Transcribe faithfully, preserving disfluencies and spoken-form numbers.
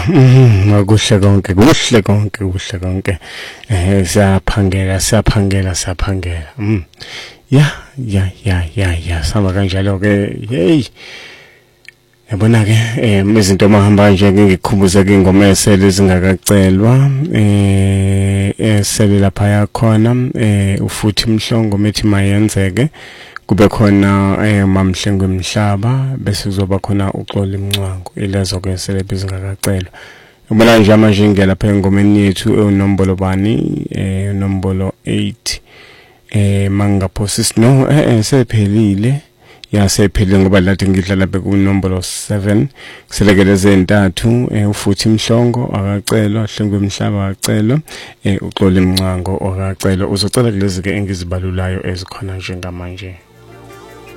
Kuhle konke, kuhle konke, kuhle konke. Eh siyaphangela, siyaphangela, siyaphangela. Mm. Ya, ya, ya, ya, ya. Samba kanjalo ke. Hey. Yabona ke eh izinto mahamba nje ngikukhumbuza ke ingoma yesele ezingakacelwa eh esele lapha yakhona eh ufuthi Mhlongo methi mayenzeke kube khona eh mamhlengwe emhlaba bese kuzoba khona uxolo imncwango ilezo ke esele bezingakacelwa. Ubona nje manje ngela lapha engomeni yethu enombolo bani eh nombolo eight eh mangaphosisi no eh sephelile yasephelile ngoba lathi ngidlala beku nombolo seven kuselekeleze entathu eh ufuthi Mhlongo akacelwa Hlengwe emhlaba akacelwa eh uxolo imncwango akacelwa uzocela kulezi ke engizibalulayo ezikhona njengamanje.